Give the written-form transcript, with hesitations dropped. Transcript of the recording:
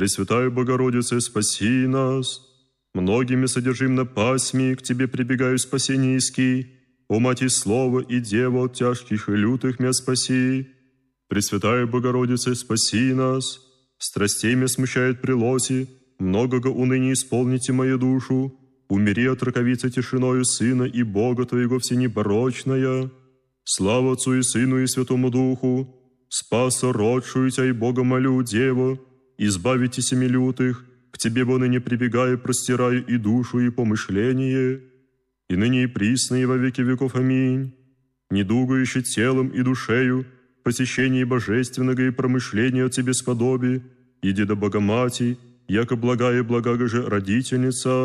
Пресвятая Богородице, спаси нас. Многими содержим на пасьме, к Тебе прибегаю спасение иски. О Мати Слова и Дева от тяжких и лютых мя спаси. Пресвятая Богородице, спаси нас. Страстей мя смущает прилоси, многого уныния исполните мою душу. Умери от раковицы тишиною Сына и Бога Твоего всенепорочная. Слава Отцу и Сыну и Святому Духу. Спаса родшую Тя и Бога молю, Дева, избавите семи лютых, к Тебе во ныне прибегаю, простираю и душу, и помышление, и ныне и присно, и во веки веков. Аминь. Недугающий телом и душею, посещение божественного и промышления от Тебе сподоби, иди до Богомати, яко благая и благага же родительница.